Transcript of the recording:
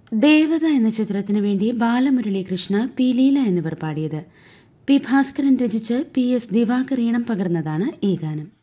ദേവത എന്ന ചിത്രത്തിനു വേണ്ടി ബാലമുരളീകൃഷ്ണ, പി ലീല എന്നിവർ പാടിയത്. പി ഭാസ്കരൻ രചിച്ച് പി എസ് ദിവാകർ ഈണം പകർന്നതാണ് ഈ ഗാനം.